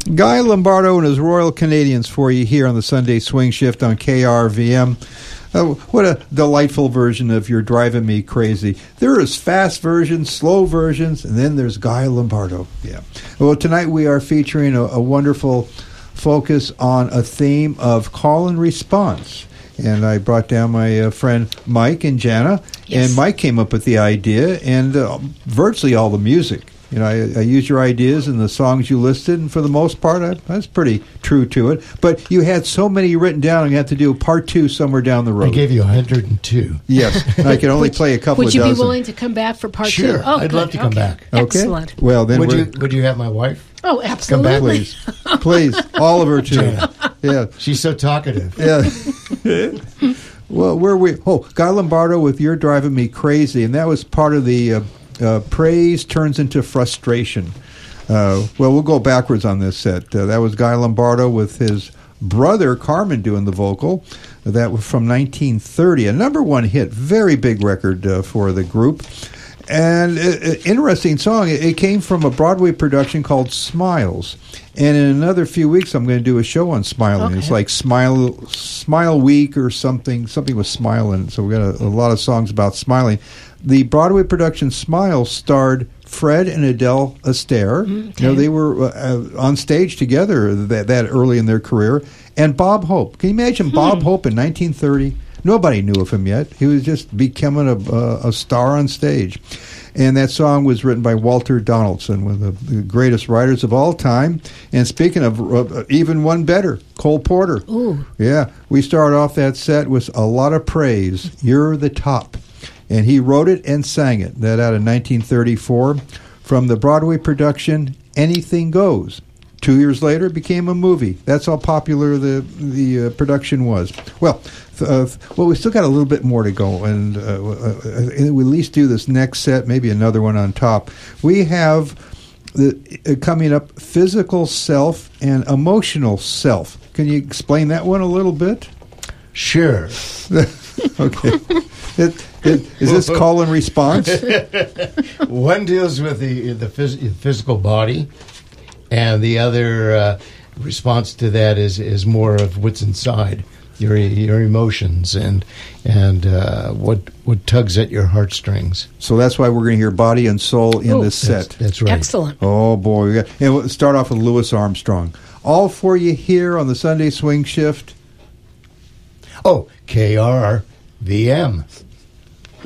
Guy Lombardo and his Royal Canadians for you here on the Sunday Swing Shift on KRVM. What a delightful version of You're Driving Me Crazy. There is fast versions, slow versions, and then there's Guy Lombardo. Yeah. Well, tonight we are featuring a wonderful focus on a theme of call and response. And I brought down my friend Mike and Jana, and Mike came up with the idea and virtually all the music. You know, I used your ideas and the songs you listed, and for the most part, I was pretty true to it. But you had so many written down, and you had to do part 2 somewhere down the road. I gave you 102. Yes, and I could only play a couple of dozen. Would you be willing to come back for part 2? Sure, Oh, I'd love to come back. Okay. Excellent. Well, then would you have my wife? Oh, absolutely. Come Please, back, please, Oliver too. Yeah, she's so talkative. Yeah. Well, where we? Oh, Guy Lombardo with "You're Driving Me Crazy," and that was part of the praise turns into frustration. Well, we'll go backwards on this set. That was Guy Lombardo with his brother Carmen doing the vocal. That was from 1930, a number 1 hit, very big record for the group. And interesting song. It came from a Broadway production called Smiles. And in another few weeks, I'm going to do a show on smiling. Okay. It's like Smile Week or something with smiling. So we got a lot of songs about smiling. The Broadway production Smiles starred Fred and Adele Astaire. Okay. You know, they were on stage together that early in their career. And Bob Hope. Can you imagine Bob Hope in 1930? Nobody knew of him yet. He was just becoming a star on stage. And that song was written by Walter Donaldson, one of the greatest writers of all time. And speaking of even one better, Cole Porter. Ooh. Yeah, we start off that set with a lot of praise. You're the top. And he wrote it and sang it. That out in 1934 from the Broadway production Anything Goes. 2 years later, it became a movie. That's how popular the production was. Well, we still got a little bit more to go, and we'll at least do this next set, maybe another one on top. We have coming up physical self and emotional self. Can you explain that one a little bit? Sure. Okay. Is this call and response? One deals with the physical body, and the other response to that is more of what's inside your emotions and what tugs at your heartstrings. So that's why we're going to hear body and soul in this set. That's right. Excellent. Oh boy, and we'll start off with Louis Armstrong. All for you here on the Sunday Swing Shift. Oh, KRVM.